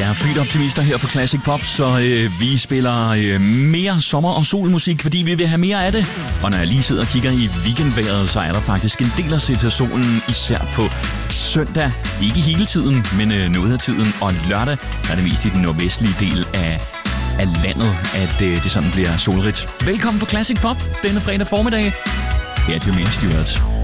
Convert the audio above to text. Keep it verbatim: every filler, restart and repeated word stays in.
er flyt optimister her på Classic Pop, så øh, vi spiller øh, mere sommer- og solmusik, fordi vi vil have mere af det. Og når jeg lige sidder og kigger i weekendvejret, så er der faktisk en del at se til solen, især på søndag. Ikke hele tiden, men øh, noget af tiden. Og lørdag er det mest i den nordvestlige del af, af landet, at øh, det sådan bliver solrigt. Velkommen på Classic Pop denne fredag formiddag. Her er Jermaine Stewart.